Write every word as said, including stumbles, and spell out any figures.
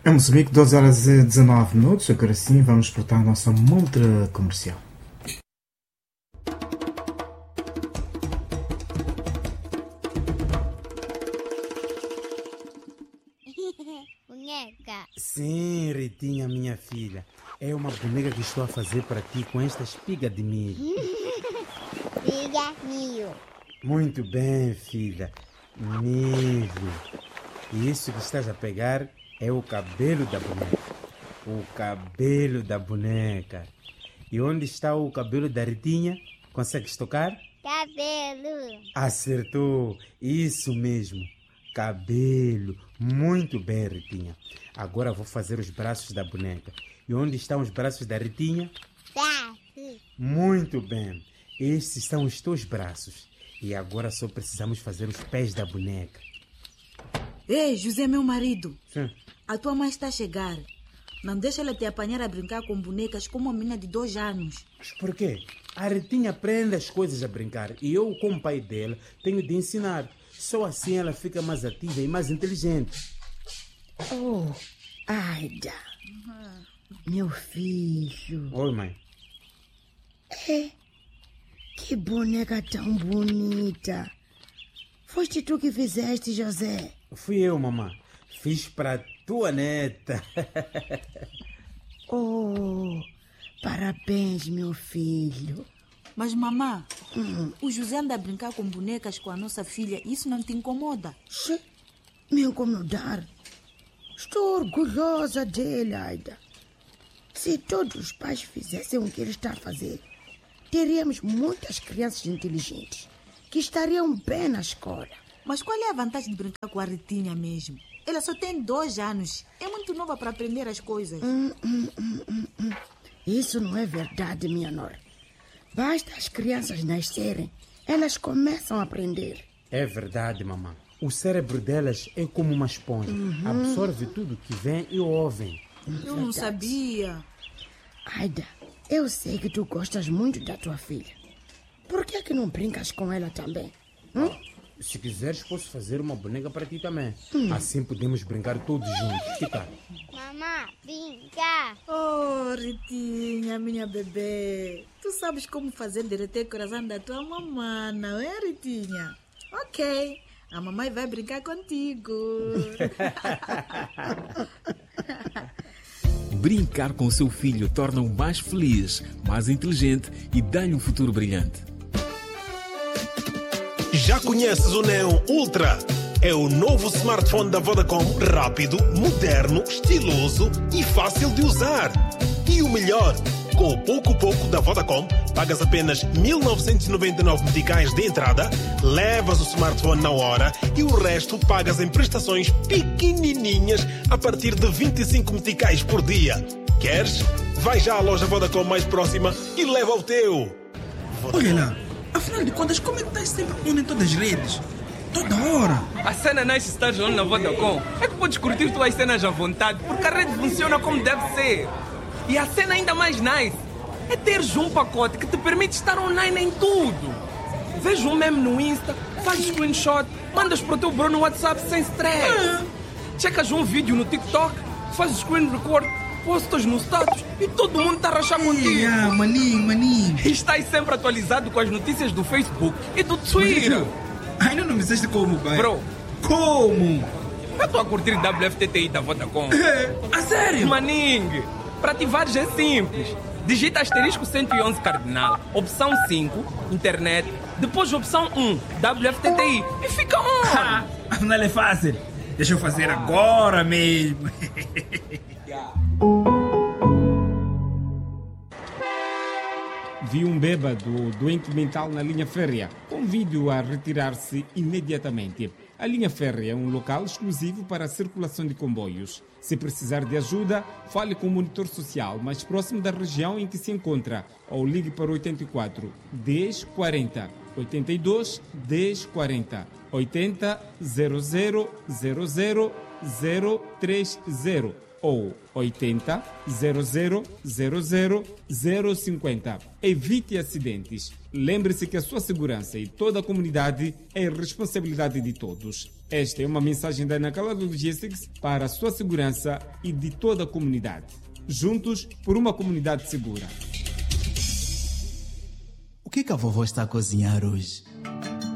Em Moçambique, doze horas e dezanove minutos. Agora sim, vamos portar a nossa montra comercial. Boneca. Sim, Ritinha, minha filha. É uma boneca que estou a fazer para ti com esta espiga de milho. Filha, milho. Muito bem, filha. Milho. E isso que estás a pegar é o cabelo da boneca. O cabelo da boneca. E onde está o cabelo da Ritinha? Consegues tocar? Cabelo. Acertou. Isso mesmo. Cabelo. Muito bem, Ritinha. Agora vou fazer os braços da boneca. E onde estão os braços da Ritinha? Braço. Muito bem. Esses são os teus braços. E agora só precisamos fazer os pés da boneca. Ei, José, meu marido. Sim. A tua mãe está a chegar. Não deixa ela te apanhar a brincar com bonecas como uma menina de dois anos. Mas por quê? A Ritinha aprende as coisas a brincar. E eu, como pai dela, tenho de ensinar. Só assim ela fica mais ativa e mais inteligente. Oh, Aida. Uhum. Meu filho. Oi, mãe. É, que boneca tão bonita. Foste tu que fizeste, José? Fui eu, mamãe. Fiz para tua neta. Oh, parabéns, meu filho. Mas, mamã, hum. o José anda a brincar com bonecas com a nossa filha. Isso não te incomoda? Che, me incomodar? Estou orgulhosa dele, Aida. Se todos os pais fizessem o que ele está a fazer, teríamos muitas crianças inteligentes que estariam bem na escola. Mas qual é a vantagem de brincar com a Ritinha mesmo? Ela só tem dois anos. É muito nova para aprender as coisas. Hum, hum, hum, hum, hum. Isso não é verdade, minha nora. Basta as crianças nascerem, elas começam a aprender. É verdade, mamãe. O cérebro delas é como uma esponja. Uhum. Absorve tudo que vem e ouvem. Eu verdade. Não sabia. Aida, eu sei que tu gostas muito da tua filha. Por que é que não brincas com ela também? Hum? Se quiseres, posso fazer uma boneca para ti também. Hum. Assim podemos brincar todos juntos. Que tal? Mamãe, brinca. Oh, Ritinha, minha bebê. Tu sabes como fazer derreter o coração da tua mamãe, não é, Ritinha? Ok, a mamãe vai brincar contigo. Brincar com seu filho torna-o mais feliz, mais inteligente e dá-lhe um futuro brilhante. Já conheces o Neon Ultra? É o novo smartphone da Vodacom, rápido, moderno, estiloso e fácil de usar. E o melhor, com o pouco pouco da Vodacom, pagas apenas mil novecentos e noventa e nove meticais de entrada, levas o smartphone na hora e o resto pagas em prestações pequenininhas a partir de vinte e cinco meticais por dia. Queres? Vai já à loja Vodacom mais próxima e leva o teu. Vodacom. Olha lá, afinal de contas, como é que estás sempre pondo em todas as redes? Toda hora. A cena nice estar jogando na Vodacom é que podes curtir tuas cenas à vontade, porque a rede funciona como deve ser. E a cena ainda mais nice é teres um pacote que te permite estar online em tudo. Veja um meme no Insta, fazes screenshot, mandas para o teu bro no WhatsApp sem stress. É. Checas um vídeo no TikTok, fazes screen record, postas no status e todo mundo está a rachar contigo. Yeah, maninho, maninho. E estás sempre atualizado com as notícias do Facebook e do Twitter. Ainda não me disseste como, pai. Bro, como? Eu estou a curtir W F T T I da Vodacom. É, a sério? Maninho, para ativares é simples. Digita asterisco cento e onze cardinal, opção cinco, internet, depois opção um, W F T T I e fica on. Afinal é fácil. Deixa eu fazer agora mesmo. Vi um bêbado doente mental na linha férrea. Convido a retirar-se imediatamente. A linha férrea é um local exclusivo para a circulação de comboios. Se precisar de ajuda, fale com o monitor social mais próximo da região em que se encontra ou ligue para oitenta e quatro, dez, quarenta, oitenta e dois, dez, quarenta, oitenta, zero zero, zero zero, zero três zero ou oitenta, zero zero, zero zero, zero cinquenta. Evite acidentes. Lembre-se que a sua segurança e toda a comunidade é responsabilidade de todos. Esta é uma mensagem da Nacala Logistics para a sua segurança e de toda a comunidade. Juntos por uma comunidade segura. O que, que a vovó está a cozinhar hoje?